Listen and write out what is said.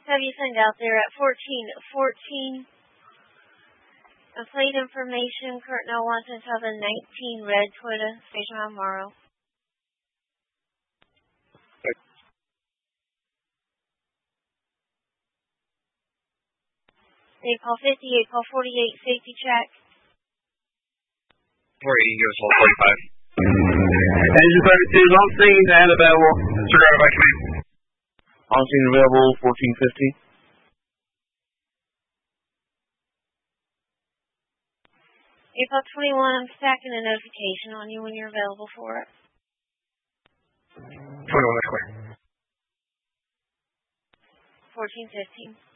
have you send out there at 1414. Plate information, Kurt Noah, 2019 red Toyota Station on Morrow. April 50, April 48, safety check. 480, give us all 45. Engine 32 is on scene and available. Disregarded by command. On scene available, 1450. April 21, I'm stacking a notification on you when you're available for it. 21, that's clear. 1415.